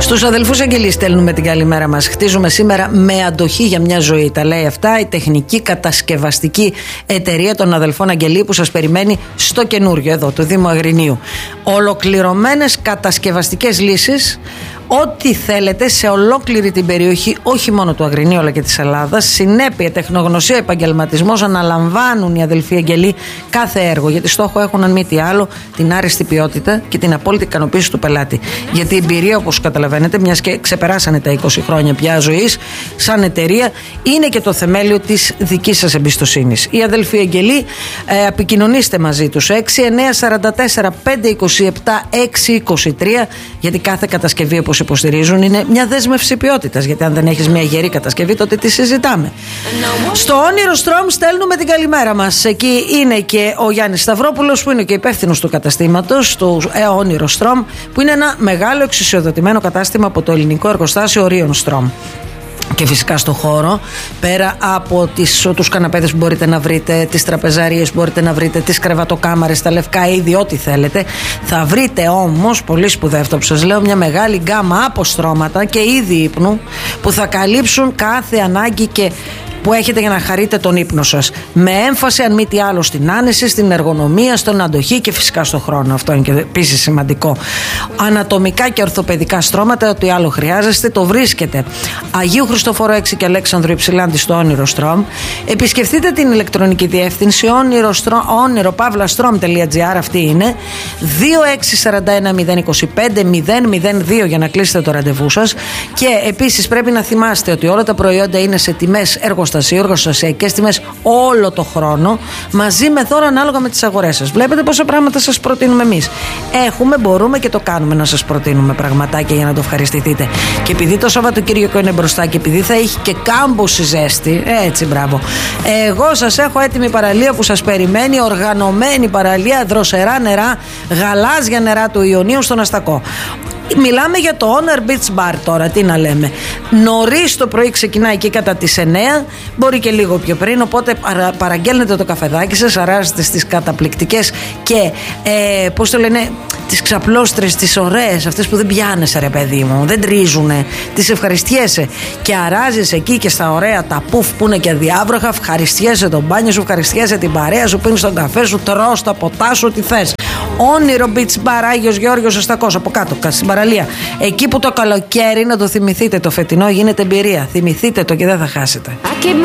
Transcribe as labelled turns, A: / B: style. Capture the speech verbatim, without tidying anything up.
A: Στους αδελφούς Αγγελή στέλνουμε την καλημέρα μας. Χτίζουμε σήμερα με αντοχή για μια ζωή. Τα λέει αυτά η τεχνική κατασκευαστική εταιρεία των αδελφών Αγγελή που σας περιμένει στο καινούριο εδώ του Δήμου Αγρινίου. Ολοκληρωμένες κατασκευαστικές λύσεις. Ό,τι θέλετε σε ολόκληρη την περιοχή, όχι μόνο του Αγρινίου αλλά και της Ελλάδας. Συνέπεια, τεχνογνωσία, επαγγελματισμός, αναλαμβάνουν οι αδελφοί Αγγελή κάθε έργο. Γιατί στόχο έχουν, αν μη τι άλλο, την άριστη ποιότητα και την απόλυτη ικανοποίηση του πελάτη. Γιατί η εμπειρία, όπως καταλαβαίνετε, μιας και ξεπεράσανε τα είκοσι χρόνια πια ζωής, σαν εταιρεία, είναι και το θεμέλιο της δικής σας εμπιστοσύνης. Οι αδελφοί Αγγελή, ε, επικοινωνήστε μαζί τους. έξι εννιά τέσσερα τέσσερα πέντε είκοσι επτά έξι είκοσι τρία, γιατί κάθε κατασκευή, όπως υποστηρίζουν, είναι μια δέσμευση ποιότητας. Γιατί αν δεν έχεις μια γερή κατασκευή, τότε τι συζητάμε. Στο Όνειρο Στρομ στέλνουμε την καλημέρα μας. Εκεί είναι και ο Γιάννης Σταυρόπουλος, που είναι και υπεύθυνος του καταστήματος, του ε, Όνειρο Στρομ, που είναι ένα μεγάλο εξουσιοδοτημένο κατάστημα από το ελληνικό εργοστάσιο Ορίων Στρομ. Και φυσικά στο χώρο, πέρα από τις, τους καναπέδες που μπορείτε να βρείτε, τις τραπεζαρίες που μπορείτε να βρείτε, τις κρεβατοκάμαρες, τα λευκά είδη, ό,τι θέλετε, θα βρείτε όμως, πολύ σπουδαίο αυτό που σας λέω, μια μεγάλη γκάμα από στρώματα και είδη ύπνου που θα καλύψουν κάθε ανάγκη και που έχετε για να χαρείτε τον ύπνο σας. Με έμφαση, αν μη τι άλλο, στην άνεση, στην εργονομία, στον αντοχή και φυσικά στον χρόνο. Αυτό είναι και επίσης σημαντικό. Ανατομικά και ορθοπαιδικά στρώματα, ό,τι άλλο χρειάζεστε, το βρίσκετε. Αγίου Χριστοφόρου έξι και Αλέξανδρου Υψηλάντη στο Όνειρο Στρομ. Επισκεφτείτε την ηλεκτρονική διεύθυνση όνειρο παύλα στρομ τελεία τζι άρ, αυτή είναι. δύο έξι τέσσερα ένα μηδέν είκοσι πέντε μηδέν μηδέν δύο για να κλείσετε το ραντεβού σας. Και επίσης πρέπει να θυμάστε ότι όλα τα προϊόντα είναι σε τιμές εργοστασίου, εργοστασιακές τιμές όλο το χρόνο, μαζί με δώρα ανάλογα με τις αγορές σας. Βλέπετε πόσα πράγματα σας προτείνουμε εμείς. Έχουμε, μπορούμε και το κάνουμε να σας προτείνουμε πραγματάκια για να το ευχαριστηθείτε. Και επειδή το Σαββατοκύριακο είναι μπροστά και επειδή θα έχει και κάμποση ζέστη, έτσι μπράβο, εγώ σας έχω έτοιμη παραλία που σας περιμένει, οργανωμένη παραλία, δροσερά νερά, γαλάζια νερά του Ιωνίου στον Αστακό. Μιλάμε για το Honor Beach Bar τώρα, τι να λέμε. Νωρίς το πρωί ξεκινάει και κατά τις εννιά, μπορεί και λίγο πιο πριν, οπότε παρα, παραγγέλνετε το καφεδάκι σας, αράζετε στις καταπληκτικές και ε, πώς το λένε, τις ξαπλώστρες, τις ωραίες, αυτές που δεν πιάνεσαι ρε παιδί μου, δεν τρίζουνε, τις ευχαριστιέσαι και αράζεις εκεί και στα ωραία τα πουφ που είναι και αδιάβροχα, ευχαριστιέσαι τον μπάνιο σου, ευχαριστιέσαι την παρέα σου, πίνεις τον καφέ σου, τρως τα ποτά σου, τι θες. Όνειρο Beach Bar, Άγιος Γεώργιος Αστακός, από κάτω, στην παραλία. Εκεί που το καλοκαίρι, να το θυμηθείτε, το φετινό γίνεται εμπειρία. Θυμηθείτε το και δεν θα χάσετε.